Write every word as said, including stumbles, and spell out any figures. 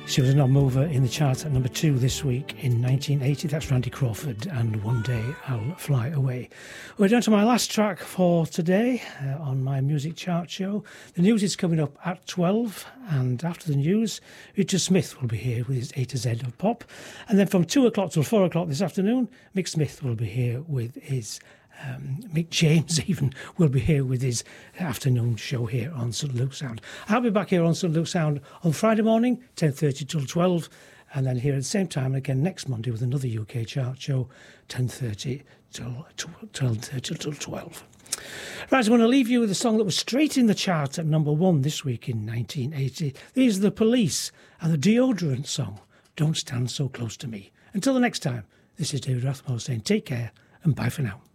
She was a non-mover in the chart at number two this week in nineteen eighty. That's Randy Crawford and One Day I'll Fly Away. We're down to my last track for today uh, on my music chart show. The news is coming up at twelve, and after the news, Richard Smith will be here with his A to Z of pop. And then from two o'clock till four o'clock this afternoon, Mick Smith will be here with his Um, Mick James even will be here with his afternoon show here on Saint Luke Sound. I'll be back here on Saint Luke Sound on Friday morning, ten thirty till twelve, and then here at the same time again next Monday with another U K chart show, ten thirty till twelve thirty till twelve. Right, I want to leave you with a song that was straight in the chart at number one this week in nineteen eighty. These are The Police and the Deodorant song, Don't Stand So Close to Me. Until the next time, this is David Rathmore saying take care and bye for now.